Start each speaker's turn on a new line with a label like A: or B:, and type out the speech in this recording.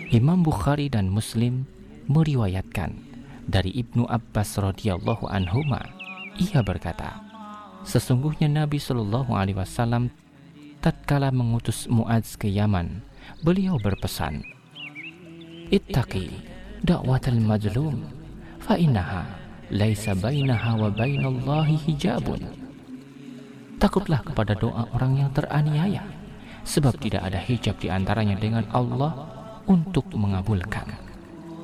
A: Imam Bukhari dan Muslim meriwayatkan dari Ibnu Abbas radhiyallahu anhuma, ia berkata, sesungguhnya Nabi Shallallahu alaihi wasallam tatkala mengutus Muadz ke Yaman, beliau berpesan, "Ittaqi da'watal mazlum fa innaha laisa bainaha wa bainallahi hijabun." Takutlah kepada doa orang yang teraniaya, sebab tidak ada hijab di antaranya dengan Allah untuk mengabulkan.